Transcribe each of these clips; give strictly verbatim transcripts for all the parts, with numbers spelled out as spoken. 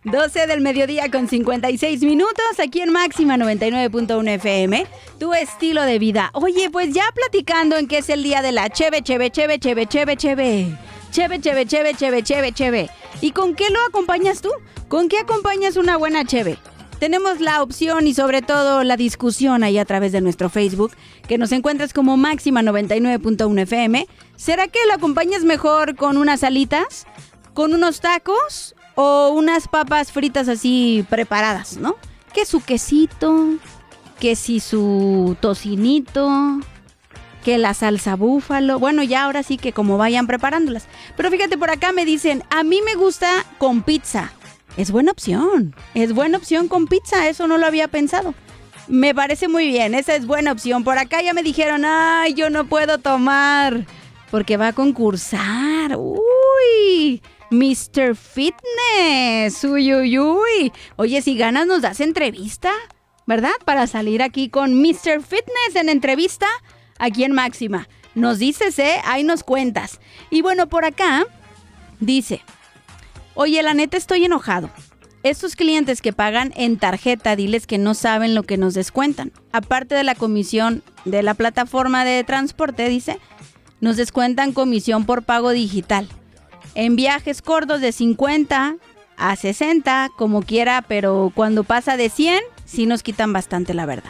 doce del mediodía con cincuenta y seis minutos, aquí en Máxima noventa y nueve punto uno F M, tu estilo de vida. Oye, pues ya platicando en que es el día de la cheve, cheve, cheve, cheve, cheve, cheve. Cheve, cheve, cheve, cheve, cheve, cheve. ¿Y con qué lo acompañas tú? ¿Con qué acompañas una buena cheve? Tenemos la opción y sobre todo la discusión ahí a través de nuestro Facebook, que nos encuentras como Máxima noventa y nueve punto uno F M. ¿Será que lo acompañas mejor con unas alitas, con unos tacos o unas papas fritas así preparadas, ¿no? Que su quesito, que si su tocinito, que la salsa búfalo. Bueno, ya ahora sí que como vayan preparándolas. Pero fíjate, por acá me dicen, a mí me gusta con pizza. Es buena opción, es buena opción con pizza, eso no lo había pensado. Me parece muy bien, esa es buena opción. Por acá ya me dijeron, ay, yo no puedo tomar, porque va a concursar. Uy, mister Fitness, uy, uy, uy. Oye, si ganas nos das entrevista, ¿verdad? Para salir aquí con mister Fitness en entrevista, aquí en Máxima. Nos dices, ¿eh? Ahí nos cuentas. Y bueno, por acá dice... Oye, la neta estoy enojado. Estos clientes que pagan en tarjeta, diles que no saben lo que nos descuentan. Aparte de la comisión de la plataforma de transporte, dice, nos descuentan comisión por pago digital. En viajes cortos de cincuenta a sesenta, como quiera, pero cuando pasa de cien, sí nos quitan bastante, la verdad.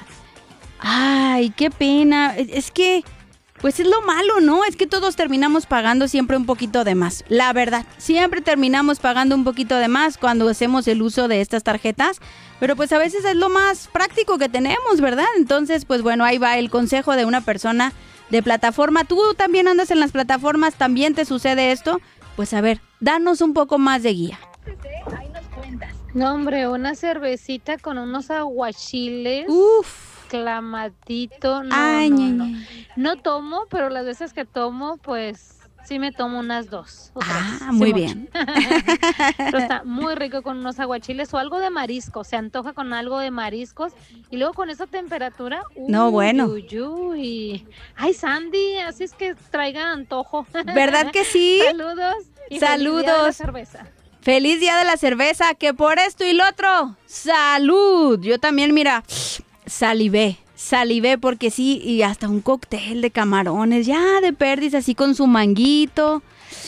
Ay, qué pena. Es que... Pues es lo malo, ¿no? Es que todos terminamos pagando siempre un poquito de más. La verdad, siempre terminamos pagando un poquito de más cuando hacemos el uso de estas tarjetas. Pero pues a veces es lo más práctico que tenemos, ¿verdad? Entonces, pues bueno, ahí va el consejo de una persona de plataforma. ¿Tú también andas en las plataformas? ¿También te sucede esto? Pues a ver, danos un poco más de guía. Ahí nos cuentas. No, hombre, una cervecita con unos aguachiles. Uf. Clamadito, no, Ay, no, ñe, no. ñe. No tomo, pero las veces que tomo, pues sí me tomo unas dos o tres. Ah, muy sí, bien. Pero está muy rico con unos aguachiles o algo de marisco. Se antoja con algo de mariscos y luego con esa temperatura. Uy, No, bueno. Uy, uy. Ay, Sandy, así es que traigan antojo. ¿Verdad que sí? Saludos. Y Saludos. feliz día de la cerveza. Feliz día de la cerveza, que por esto y lo otro, ¡salud! Yo también, mira, salivé, salivé porque sí, y hasta un cóctel de camarones, ya de perdiz, así con su manguito.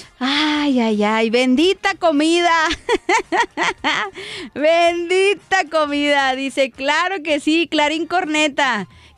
Ay, ay, ay, bendita comida. Bendita comida, dice, claro que sí, Clarín Corneta.